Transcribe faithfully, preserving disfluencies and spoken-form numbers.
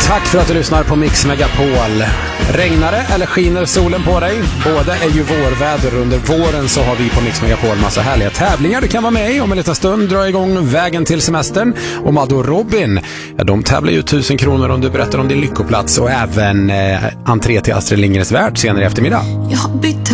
Tack för att du lyssnar på Mix Megapol. Regnar det eller skiner solen på dig? Båda är ju vårväder. Under våren så har vi på Mix Megapol massa härliga tävlingar du kan vara med i. Om en liten stund drar igång vägen till semestern. Och Madde och Robin, ja, de tävlar ju tusen kronor om du berättar om din lyckoplats. Och även eh, entré till Astrid Lindgrens värld senare i eftermiddag. Jag har bytt